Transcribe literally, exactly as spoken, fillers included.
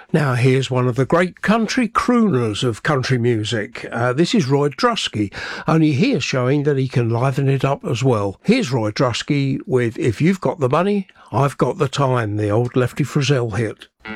Now here's one of the great country crooners of country music. Uh, this is Roy Drusky, only here showing that he can liven it up as well. Here's Roy Drusky with If You've Got the Money, I've Got the Time, the old Lefty Frizzell hit.